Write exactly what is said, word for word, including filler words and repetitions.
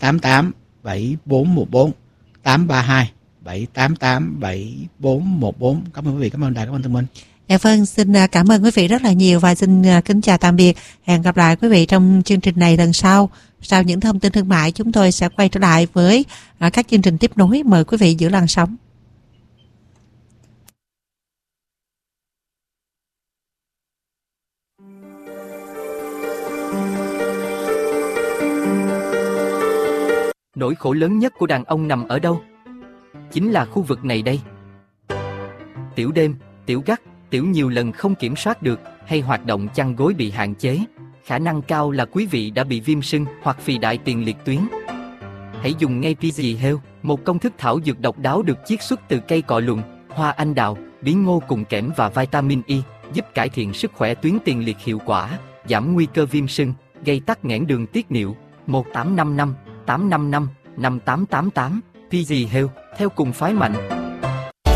tám tám bảy bốn một bốn, tám ba hai bảy tám tám bảy bốn một bốn. Cảm ơn quý vị, cảm ơn Đài, cảm ơn Tân Minh. Dạ vâng, xin cảm ơn quý vị rất là nhiều và xin kính chào tạm biệt. Hẹn gặp lại quý vị trong chương trình này lần sau. Sau những thông tin thương mại, chúng tôi sẽ quay trở lại với các chương trình tiếp nối. Mời quý vị giữ làn sóng. Nỗi khổ lớn nhất của đàn ông nằm ở đâu? Chính là khu vực này đây. Tiểu đêm, tiểu gắt, tiểu nhiều lần không kiểm soát được, hay hoạt động chăn gối bị hạn chế. Khả năng cao là quý vị đã bị viêm sưng hoặc phì đại tiền liệt tuyến. Hãy dùng ngay Pizzy Health, một công thức thảo dược độc đáo được chiết xuất từ cây cọ lùn, hoa anh đào, bí ngô cùng kẽm và vitamin E, giúp cải thiện sức khỏe tuyến tiền liệt hiệu quả, giảm nguy cơ viêm sưng, gây tắc nghẽn đường tiết niệu. Một tám năm năm tám năm năm năm tám tám tám. Pizzy Health, theo cùng phái mạnh.